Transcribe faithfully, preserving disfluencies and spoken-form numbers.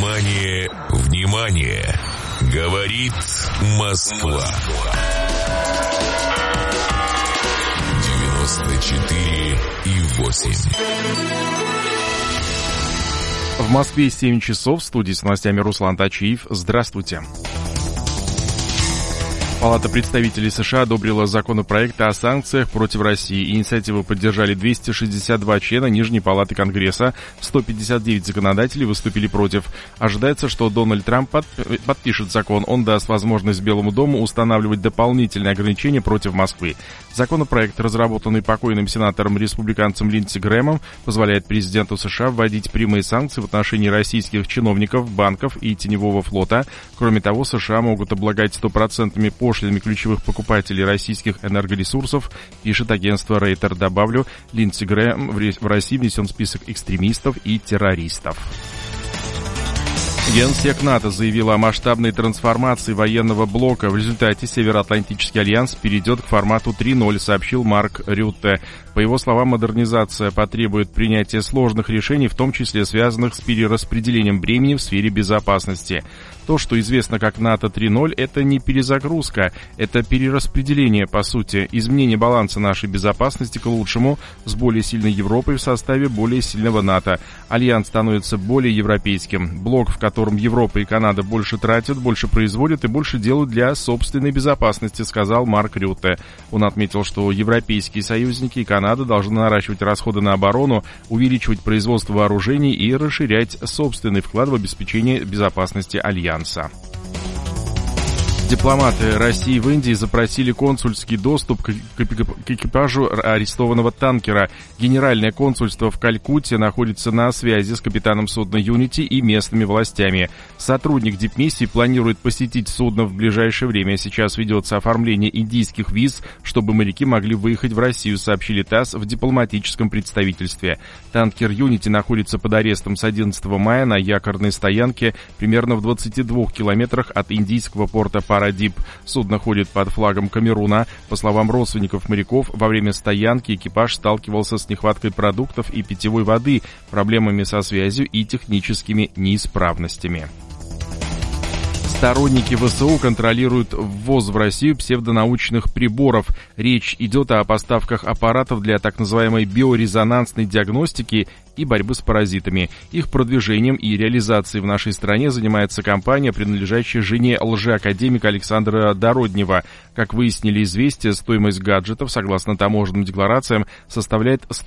Внимание, внимание! Говорит Москва. девяносто четыре и восемь. В Москве семь часов. В студии с новостями Руслан Тачиев. Здравствуйте. Палата представителей США одобрила законопроект о санкциях против России. Инициативу поддержали двести шестьдесят два члена Нижней палаты Конгресса, сто пятьдесят девять законодателей выступили против. Ожидается, что Дональд Трамп под, подпишет закон. Он даст возможность Белому дому устанавливать дополнительные ограничения против Москвы. Законопроект, разработанный покойным сенатором-республиканцем Линдси Грэхэмом, позволяет президенту США вводить прямые санкции в отношении российских чиновников, банков и теневого флота. Кроме того, США могут облагать стопроцентными пошлинами ключевых покупателей российских энергоресурсов, пишет агентство Рейтер. Добавлю, Линдси Грэхэм в России внесен в список экстремистов и террористов. Генсек НАТО заявил о масштабной трансформации военного блока. В результате Североатлантический альянс перейдет к формату три ноль, сообщил Марк Рютте. По его словам, модернизация потребует принятия сложных решений, в том числе связанных с перераспределением бремени в сфере безопасности. То, что известно как НАТО три ноль, это не перезагрузка, это перераспределение, по сути, изменение баланса нашей безопасности к лучшему, с более сильной Европой в составе более сильного НАТО. Альянс становится более европейским. Блок, в котором Европа и Канада больше тратят, больше производят и больше делают для собственной безопасности, сказал Марк Рютте. Он отметил, что европейские союзники и Канада должны наращивать расходы на оборону, увеличивать производство вооружений и расширять собственный вклад в обеспечение безопасности Альянса. Дипломаты России в Индии запросили консульский доступ к экипажу арестованного танкера. Генеральное консульство в Калькутте находится на связи с капитаном судна «Юнити» и местными властями. Сотрудник дипмиссии планирует посетить судно в ближайшее время. Сейчас ведется оформление индийских виз, чтобы моряки могли выехать в Россию, сообщили ТАСС в дипломатическом представительстве. Танкер «Юнити» находится под арестом с одиннадцатого мая на якорной стоянке примерно в двадцати двух километрах от индийского порта Парадип. Судно ходит под флагом Камеруна. По словам родственников моряков, во время стоянки экипаж сталкивался с нехваткой продуктов и питьевой воды, проблемами со связью и техническими неисправностями. Сторонники ВСУ контролируют ввоз в Россию псевдонаучных приборов. Речь идет о поставках аппаратов для так называемой биорезонансной диагностики и борьбы с паразитами. Их продвижением и реализацией в нашей стране занимается компания, принадлежащая жене лжеакадемика Александра Дороднева. Как выяснили «Известия», стоимость гаджетов, согласно таможенным декларациям, составляет сто